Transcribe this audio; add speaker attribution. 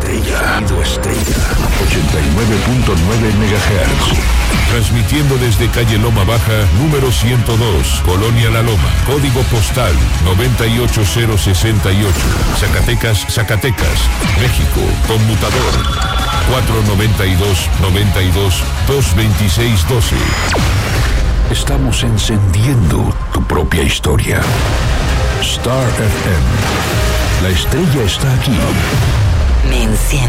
Speaker 1: estrella. 89.9 MHz.
Speaker 2: Transmitiendo desde calle Loma Baja, número 102, Colonia La Loma. Código postal 98068. Zacatecas, Zacatecas, México. Conmutador 492-92-226-12.
Speaker 1: Estamos encendiendo tu propia historia. Star FM. La estrella está aquí.
Speaker 3: Me enciende.